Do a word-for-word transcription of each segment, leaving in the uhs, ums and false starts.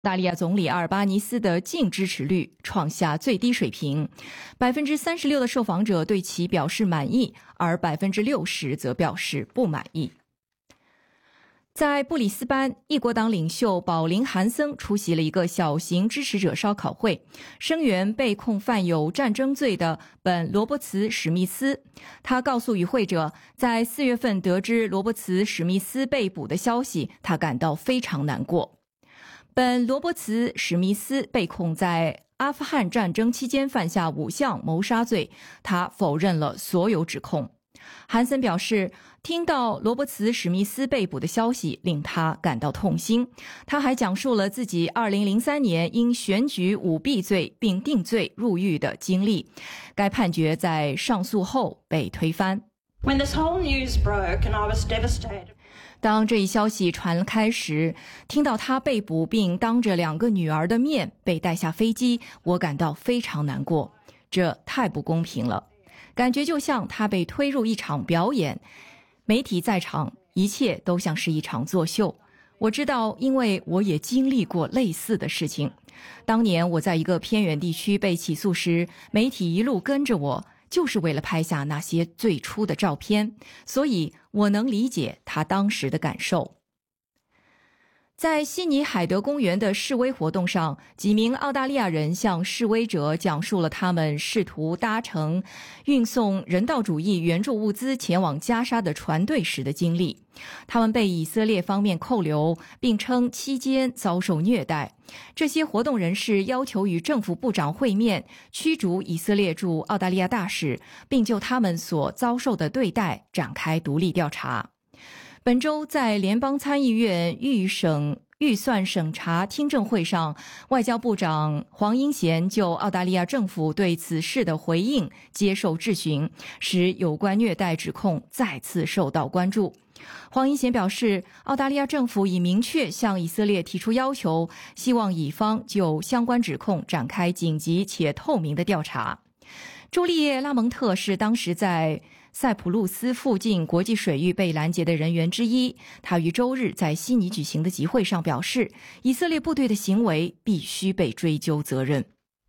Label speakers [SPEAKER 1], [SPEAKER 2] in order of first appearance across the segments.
[SPEAKER 1] 澳大利亚总理阿尔巴尼斯的净支持率创下最低水平， 百分之三十六 的受访者对其表示满意，而 百分之六十 则表示不满意。在布里斯班，一国党领袖保林·韩森出席了一个小型支持者烧烤会，声援被控犯有战争罪的本·罗伯茨·史密斯。他告诉与会者，在四月份得知罗伯茨·史密斯被捕的消息，他感到非常难过。本·罗伯茨·史密斯被控在阿富汗战争期间犯下五项谋杀罪，他否认了所有指控。韩森表示，听到罗伯茨·史密斯被捕的消息令他感到痛心。他还讲述了自己二零零三年因选举舞弊罪并定罪入狱的经历。该判决在上诉后被推翻。
[SPEAKER 2] When this whole news broke and I was devastated.
[SPEAKER 1] 当这一消息传开时，听到他被捕并当着两个女儿的面被带下飞机，我感到非常难过。这太不公平了，感觉就像他被推入一场表演，媒体在场，一切都像是一场作秀。我知道，因为我也经历过类似的事情。当年我在一个偏远地区被起诉时，媒体一路跟着我，就是为了拍下那些最初的照片，所以我能理解他当时的感受。在悉尼海德公园的示威活动上，几名澳大利亚人向示威者讲述了他们试图搭乘运送人道主义援助物资前往加沙的船队时的经历。他们被以色列方面扣留，并称期间遭受虐待。这些活动人士要求与政府部长会面，驱逐以色列驻澳大利亚大使，并就他们所遭受的对待展开独立调查。本周在联邦参议院预审预算审查听证会上，外交部长黄英贤就澳大利亚政府对此事的回应接受质询，使有关虐待指控再次受到关注。黄英贤表示，澳大利亚政府已明确向以色列提出要求，希望以方就相关指控展开紧急且透明的调查。朱丽叶·拉蒙特是当时在塞浦路斯附近国际水域被拦截的人员之一。他于周日在悉尼举行的集会上表示，以色列部队的行为必须被追究责任。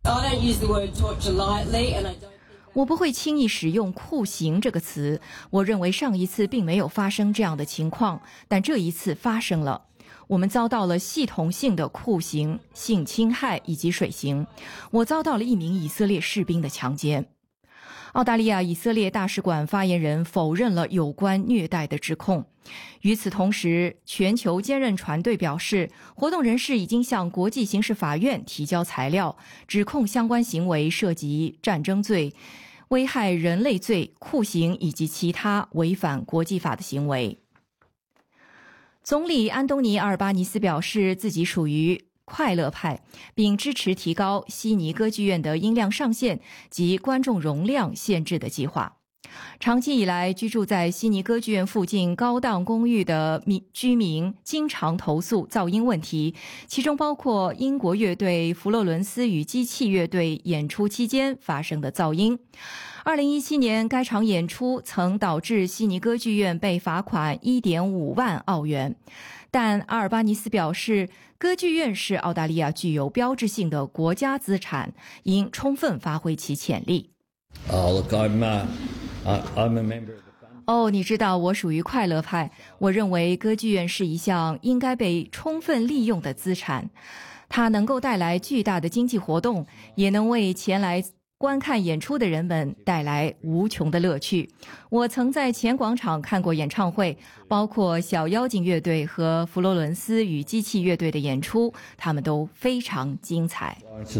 [SPEAKER 1] 我不会轻易使用酷刑这个词，我认为上一次并没有发生这样的情况，但这一次发生了。我们遭到了系统性的酷刑、性侵害以及水刑。我遭到了一名以色列士兵的强奸。澳大利亚以色列大使馆发言人否认了有关虐待的指控。与此同时，全球坚韧船队表示，活动人士已经向国际刑事法院提交材料，指控相关行为涉及战争罪、危害人类罪、酷刑以及其他违反国际法的行为。总理安东尼·阿尔巴尼斯表示自己属于快乐派，并支持提高悉尼歌剧院的音量上限及观众容量限制的计划。长期以来，居住在悉尼歌剧院附近高档公寓的居民经常投诉噪音问题，其中包括英国乐队佛罗伦斯与机器乐队演出期间发生的噪音。二零一七年，该场演出曾导致悉尼歌剧院被罚款 一点五万澳元。但阿尔巴尼斯表示，歌剧院是澳大利亚具有标志性的国家资产，应充分发挥其潜力。
[SPEAKER 3] Oh, look, I'm, uh, I'm a member of the fund.
[SPEAKER 1] 哦，你知道我属于快乐派，我认为歌剧院是一项应该被充分利用的资产，它能够带来巨大的经济活动，也能为前来观看演出的人们带来无穷的乐趣。我曾在前广场看过演唱会，包括小妖精乐队和佛罗伦斯与机器乐队的演出，他们都非常精彩。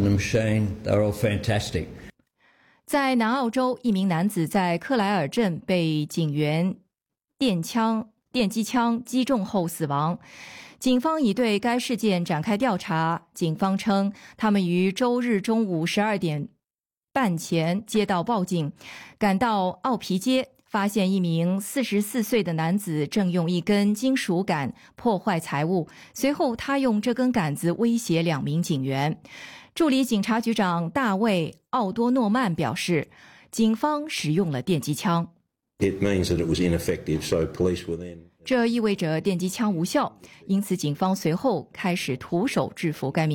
[SPEAKER 1] 在南澳洲，一名男子在克莱尔镇被警员电枪电击枪击中后死亡。警方已对该事件展开调查。警方称，他们于周日中午十二点半前接到报警，赶到奥皮街，发现一名四十四岁的男子正用一根金属杆破坏财物，随后他用这根杆子威胁两名警员。助理警察局长大卫·奥多诺曼表示，警方使用了电击枪。
[SPEAKER 4] It means that it was ineffective, so police were then
[SPEAKER 1] 这意味着电击枪无效，因此警方随后开始徒手制服该名